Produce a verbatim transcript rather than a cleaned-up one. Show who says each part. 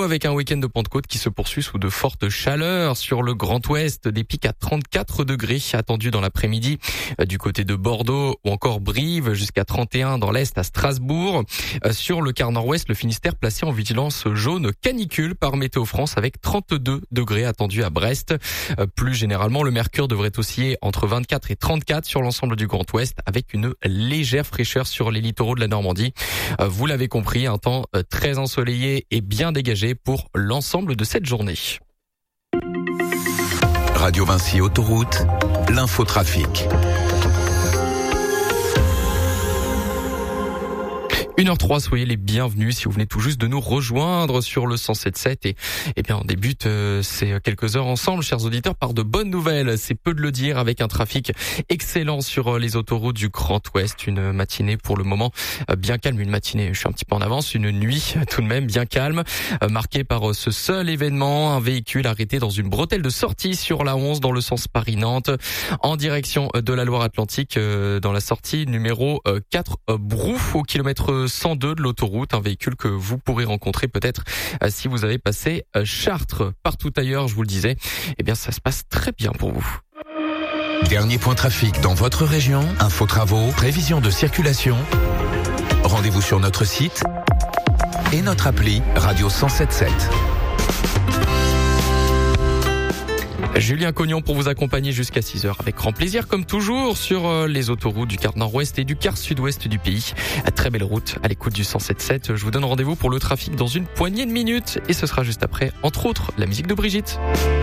Speaker 1: météo avec un week-end de Pentecôte qui se poursuit sous de fortes chaleurs sur le Grand Ouest, des pics à trente-quatre degrés attendus dans l'après-midi du côté de Bordeaux ou encore Brive, jusqu'à trente et un dans l'Est à Strasbourg. Sur le quart nord-ouest, le Finistère placé en vigilance jaune canicule par Météo France avec trente-deux degrés attendus à Brest. Plus généralement, le mercure devrait osciller entre vingt-quatre et trente-quatre sur l'ensemble du Grand Ouest avec une légère fraîcheur sur les littoraux de la Normandie. Vous l'avez compris, un temps très ensoleillé et bien dégagé pour l'ensemble de cette journée.
Speaker 2: Radio Vinci Autoroute, l'infotrafic.
Speaker 1: une heure trois, soyez les bienvenus si vous venez tout juste de nous rejoindre sur le cent sept virgule sept et, et bien on débute euh, ces quelques heures ensemble, chers auditeurs, par de bonnes nouvelles. C'est peu de le dire, avec un trafic excellent sur les autoroutes du Grand Ouest. Une matinée pour le moment euh, bien calme, une matinée, je suis un petit peu en avance, une nuit tout de même bien calme, euh, marquée par euh, ce seul événement, un véhicule arrêté dans une bretelle de sortie sur la onze dans le sens Paris-Nantes, en direction de la Loire-Atlantique, euh, dans la sortie numéro euh, quatre euh, Brouf au kilomètre cent deux de l'autoroute, un véhicule que vous pourrez rencontrer peut-être euh, si vous avez passé euh, Chartres. Partout ailleurs, je vous le disais, eh bien ça se passe très bien pour vous.
Speaker 2: Dernier point trafic dans votre région, info travaux, prévision de circulation. Rendez-vous sur notre site et notre appli Radio cent sept virgule sept.
Speaker 1: Julien Cognon pour vous accompagner jusqu'à six heures avec grand plaisir comme toujours sur les autoroutes du quart nord-ouest et du quart sud-ouest du pays. Très belle route à l'écoute du cent sept virgule sept. Je vous donne rendez-vous pour le trafic dans une poignée de minutes et ce sera juste après, entre autres, la musique de Brigitte.